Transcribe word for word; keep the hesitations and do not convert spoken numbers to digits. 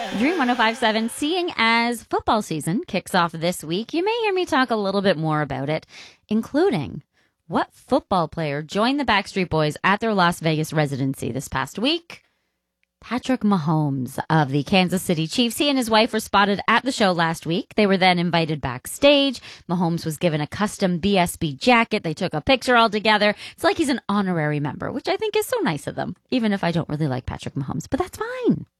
Dream one oh five point seven, seeing as football season kicks off this week, you may hear me talk a little bit more about it, including what football player joined the Backstreet Boys at their Las Vegas residency this past week. Patrick Mahomes of the Kansas City Chiefs. He and his wife were spotted at the show last week. They were then invited backstage. Mahomes was given a custom B S B jacket. They took a picture all together. It's like he's an honorary member, which I think is so nice of them, even if I don't really like Patrick Mahomes, but that's fine.